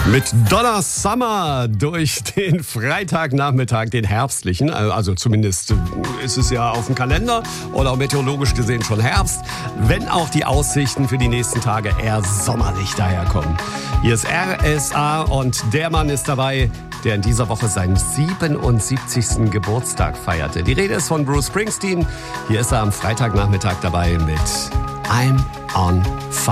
Mit Donna Summer durch den Freitagnachmittag, den herbstlichen, also zumindest ist es ja auf dem Kalender oder meteorologisch gesehen schon Herbst, wenn auch die Aussichten für die nächsten Tage eher sommerlich daherkommen. Hier ist RSA und der Mann ist dabei, der in dieser Woche seinen 77. Geburtstag feierte. Die Rede ist von Bruce Springsteen. Hier ist er am Freitagnachmittag dabei mit I'm on Fire.